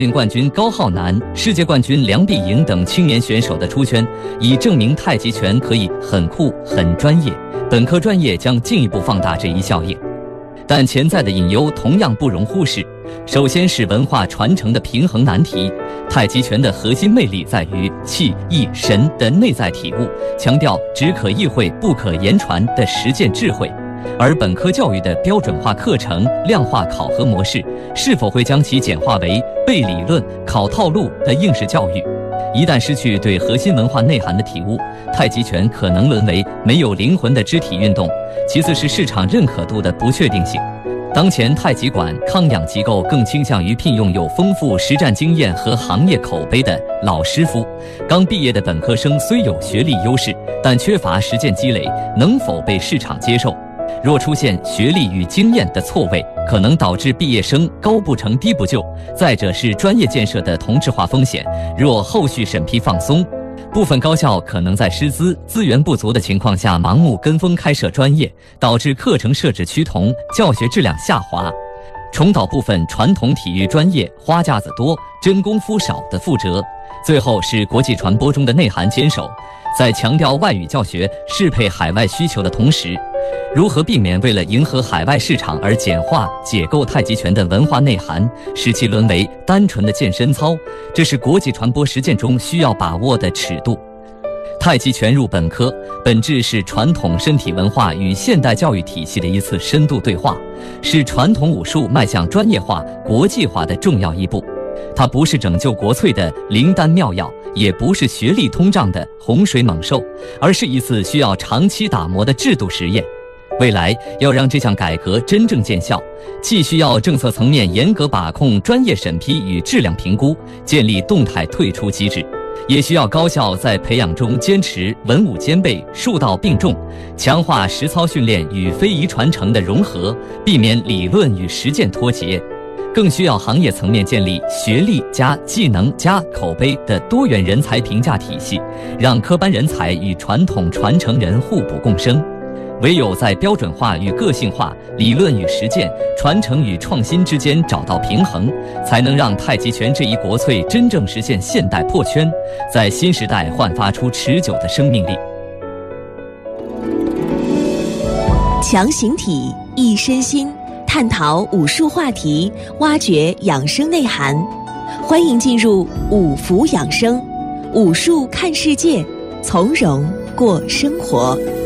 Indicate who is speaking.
Speaker 1: 冠军高浩南、世界冠军梁碧莹等青年选手的出圈，以证明太极拳可以很酷、很专业。本科专业将进一步放大这一效应，但潜在的隐忧同样不容忽视。首先是文化传承的平衡难题。太极拳的核心魅力在于气、意、神的内在体悟，强调只可意会不可言传的实践智慧。而本科教育的标准化课程、量化考核模式，是否会将其简化为背理论、考套路的应试教育？一旦失去对核心文化内涵的体悟，太极拳可能沦为没有灵魂的肢体运动。其次是市场认可度的不确定性。当前太极馆、康养机构更倾向于聘用有丰富实战经验和行业口碑的老师傅。刚毕业的本科生虽有学历优势，但缺乏实践积累，能否被市场接受？若出现学历与经验的错位，可能导致毕业生高不成低不就。再者是专业建设的同质化风险，若后续审批放松，部分高校可能在师资资源不足的情况下盲目跟风开设专业，导致课程设置趋同，教学质量下滑，重蹈部分传统体育专业花架子多、真功夫少的覆辙。最后是国际传播中的内涵坚守，在强调外语教学适配海外需求的同时，如何避免为了迎合海外市场而简化解构太极拳的文化内涵，使其沦为单纯的健身操，这是国际传播实践中需要把握的尺度。太极拳入本科，本质是传统身体文化与现代教育体系的一次深度对话，是传统武术迈向专业化、国际化的重要一步。它不是拯救国粹的灵丹妙药，也不是学历通胀的洪水猛兽，而是一次需要长期打磨的制度实验。未来要让这项改革真正见效，既需要政策层面严格把控专业审批与质量评估，建立动态退出机制，也需要高校在培养中坚持文武兼备、术道并重，强化实操训练与非遗传承的融合，避免理论与实践脱节。更需要行业层面建立学历加技能加口碑的多元人才评价体系，让科班人才与传统传承人互补共生。唯有在标准化与个性化、理论与实践、传承与创新之间找到平衡，才能让太极拳这一国粹真正实现现代破圈，在新时代焕发出持久的生命力。
Speaker 2: 强形体，益身心，探讨武术话题，挖掘养生内涵。欢迎进入五福养生，武术看世界，从容过生活。